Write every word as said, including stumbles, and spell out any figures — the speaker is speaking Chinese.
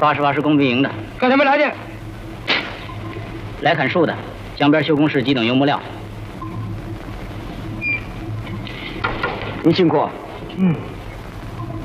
八十八是工兵营的。 干什么来的？ 来砍树的，江边修工室急等油木料。 您辛苦。 嗯。